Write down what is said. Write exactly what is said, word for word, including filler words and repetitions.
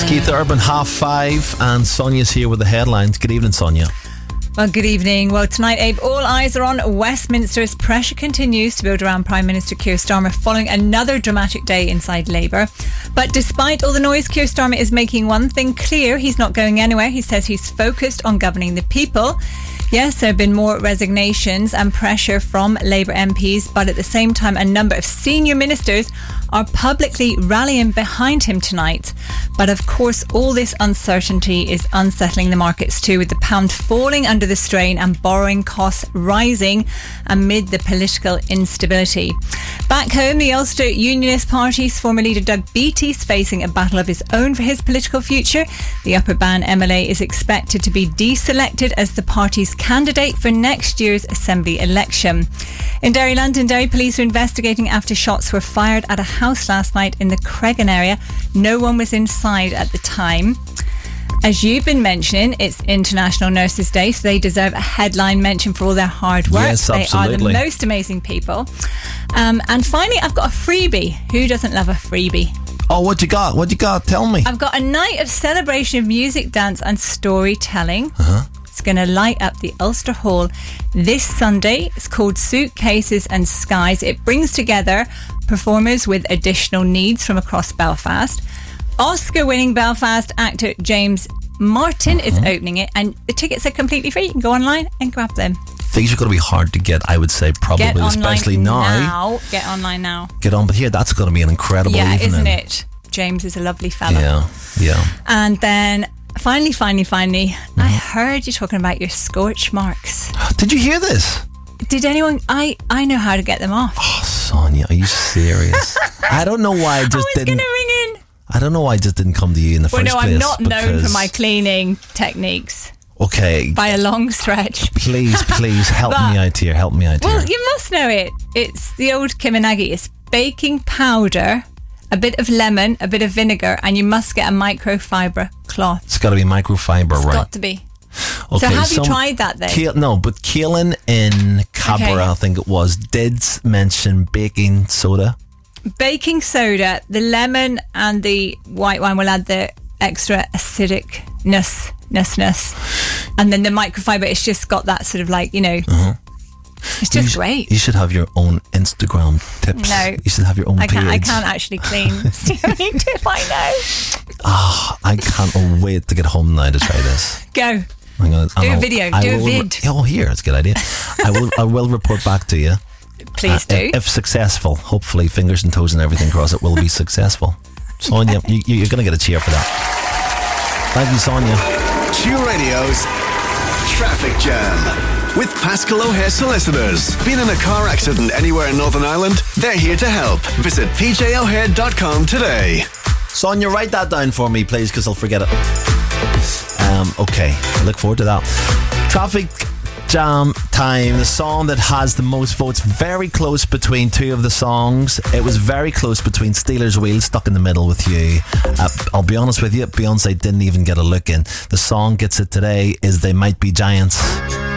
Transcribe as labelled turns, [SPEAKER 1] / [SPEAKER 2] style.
[SPEAKER 1] Keith Urban, half five, and Sonia's here with the headlines. Good evening, Sonia.
[SPEAKER 2] Well, good evening. Well, tonight, Abe, all eyes are on Westminster as pressure continues to build around Prime Minister Keir Starmer following another dramatic day inside Labour. But despite all the noise, Keir Starmer is making one thing clear. He's not going anywhere. He says he's focused on governing the people. Yes, there have been more resignations and pressure from Labour M Ps, but at the same time, a number of senior ministers are publicly rallying behind him tonight. But of course, all this uncertainty is unsettling the markets too, with the pound falling under the strain and borrowing costs rising amid the political instability. Back home, the Ulster Unionist Party's former leader Doug Beattie is facing a battle of his own for his political future. The Upper Bann M L A is expected to be deselected as the party's candidate for next year's Assembly election. In Derry, Londonderry, police are investigating after shots were fired at a house last night in the Cregan area. No one was inside at the time. As you've been mentioning, it's International Nurses Day, so they deserve a headline mention for all their hard work.
[SPEAKER 1] Yes, absolutely.
[SPEAKER 2] They are the most amazing people. Um, and finally, I've got a freebie. Who doesn't love a freebie?
[SPEAKER 1] Oh, what you got? What you got? Tell me.
[SPEAKER 2] I've got a night of celebration of music, dance and storytelling.
[SPEAKER 1] Uh-huh.
[SPEAKER 2] It's going to light up the Ulster Hall this Sunday. It's called Suitcases and Skies. It brings together performers with additional needs from across Belfast. Oscar-winning Belfast actor James Martin uh-huh. is opening it, and the tickets are completely free. You can go online and grab them.
[SPEAKER 1] These are going to be hard to get, I would say, probably,
[SPEAKER 2] get
[SPEAKER 1] especially now.
[SPEAKER 2] now. Get online now.
[SPEAKER 1] Get on, but here, that's going to be an incredible
[SPEAKER 2] yeah,
[SPEAKER 1] evening.
[SPEAKER 2] Isn't it? James is a lovely fella.
[SPEAKER 1] Yeah, yeah.
[SPEAKER 2] And then finally, finally, finally, mm-hmm. I heard you talking about your scorch marks.
[SPEAKER 1] Did you hear this?
[SPEAKER 2] Did anyone? I, I know how to get them off.
[SPEAKER 1] Oh, Sonia, are you serious? I don't know why I just
[SPEAKER 2] I was
[SPEAKER 1] didn't.
[SPEAKER 2] going to ring in.
[SPEAKER 1] I don't know why I just didn't come to you in the
[SPEAKER 2] well,
[SPEAKER 1] first
[SPEAKER 2] no,
[SPEAKER 1] place.
[SPEAKER 2] I'm not known for my cleaning techniques.
[SPEAKER 1] Okay.
[SPEAKER 2] By a long stretch.
[SPEAKER 1] Please, please help
[SPEAKER 2] but,
[SPEAKER 1] me out here. Help me out
[SPEAKER 2] well,
[SPEAKER 1] here.
[SPEAKER 2] Well, you must know it. It's the old Kiminagi. It's baking powder, a bit of lemon, a bit of vinegar, and you must get a microfiber cloth.
[SPEAKER 1] It's got to be microfiber,
[SPEAKER 2] it's
[SPEAKER 1] right?
[SPEAKER 2] It's got to be.
[SPEAKER 1] Okay,
[SPEAKER 2] so have
[SPEAKER 1] so
[SPEAKER 2] you tried that then?
[SPEAKER 1] Ke- no, but Keelan in Cabra,
[SPEAKER 2] okay.
[SPEAKER 1] I think it was, did mention baking soda.
[SPEAKER 2] Baking soda, the lemon and the white wine will add the extra acidicness, ness, and then the microfiber, it's just got that sort of like, you know, uh-huh. it's just
[SPEAKER 1] you sh-
[SPEAKER 2] great.
[SPEAKER 1] You should have your own Instagram tips.
[SPEAKER 2] No.
[SPEAKER 1] You should have your own
[SPEAKER 2] I can't,
[SPEAKER 1] page.
[SPEAKER 2] I can't actually clean steaming if I know.
[SPEAKER 1] Ah, oh, I can't wait to get home now to try this.
[SPEAKER 2] Go.
[SPEAKER 1] I'm gonna,
[SPEAKER 2] do a video.
[SPEAKER 1] I
[SPEAKER 2] do
[SPEAKER 1] will,
[SPEAKER 2] a vid.
[SPEAKER 1] Oh, here, it's a good idea. I will I will report back to you.
[SPEAKER 2] Please
[SPEAKER 1] uh,
[SPEAKER 2] do.
[SPEAKER 1] If, if successful, hopefully, fingers and toes and everything crossed, it will be successful. Sonia, you, you're going to get a cheer for that. Thank you, Sonia.
[SPEAKER 3] Cheer Radio's Traffic Jam with Pascal O'Hare Solicitors. Been in a car accident anywhere in Northern Ireland? They're here to help. Visit p j o'hare dot com today.
[SPEAKER 1] Sonia, write that down for me, please, because I'll forget it. Um, okay, look forward to that. Traffic Jam time, the song that has the most votes, very close between two of the songs. It was very close between Steelers Wheel, Stuck in the Middle with You. Uh, I'll be honest with you, Beyonce didn't even get a look in. The song gets it today is They Might Be Giants.